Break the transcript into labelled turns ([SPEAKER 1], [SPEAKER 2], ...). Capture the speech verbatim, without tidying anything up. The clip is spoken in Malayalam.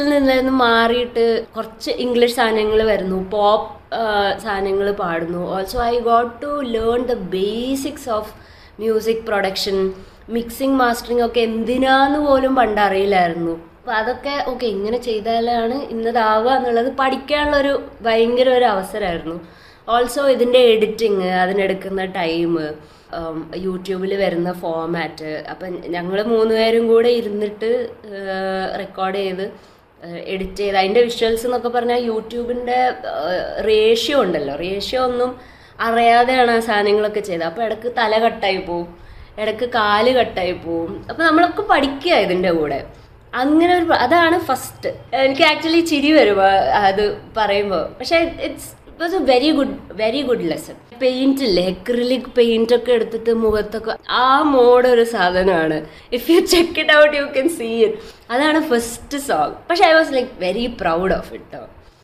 [SPEAKER 1] നിന്ന് മാറിയിട്ട് കുറച്ച് ഇംഗ്ലീഷ് സാധനങ്ങൾ വരുന്നു, പോപ്പ് സാധനങ്ങൾ പാടുന്നു. Also I got to learn the basics of music production, mixing mastering ഒക്കെ എന്തിനാന്ന് പോലും പണ്ട് അറിയില്ലായിരുന്നു. അപ്പം അതൊക്കെ ഓക്കെ ഇങ്ങനെ ചെയ്താലാണ് ഇന്നതാവുക എന്നുള്ളത് പഠിക്കാനുള്ളൊരു ഭയങ്കര ഒരു അവസരമായിരുന്നു. ഓൾസോ ഇതിൻ്റെ എഡിറ്റിങ്, അതിനെടുക്കുന്ന ടൈം, യൂട്യൂബിൽ വരുന്ന ഫോമാറ്റ്, അപ്പം ഞങ്ങൾ മൂന്ന് പേരും കൂടെ ഇരുന്നിട്ട് റെക്കോർഡ് ചെയ്ത് എഡിറ്റ് ചെയ്ത് അതിൻ്റെ വിഷ്വൽസ് എന്നൊക്കെ പറഞ്ഞാൽ യൂട്യൂബിൻ്റെ റേഷ്യോ ഉണ്ടല്ലോ, റേഷ്യോ ഒന്നും അറിയാതെയാണ് ആ സാധനങ്ങളൊക്കെ ചെയ്തത്. അപ്പോൾ ഇടയ്ക്ക് തല കട്ടായി പോവും, ഇടയ്ക്ക് കാല് കട്ടായി പോവും. അപ്പോൾ നമ്മളൊക്കെ പഠിക്കുക ഇതിൻ്റെ കൂടെ. അങ്ങനെ ഒരു അതാണ് ഫസ്റ്റ്. എനിക്ക് ആക്ച്വലി ചിരി വരും അത് പറയുമ്പോൾ. പക്ഷേ it's it was A very good very good lesson. Paint ഇല്ലേ, അക്രിലിക് പെയിന്റ് ഒക്കെ എടുത്തിട്ട് മുഖത്തൊക്കെ ആ മോഡ് ഒരു സാധനമാണ്. If you check it out you can see it. അതാണ് ഫസ്റ്റ് സോങ്. പക്ഷെ I was like very proud of it.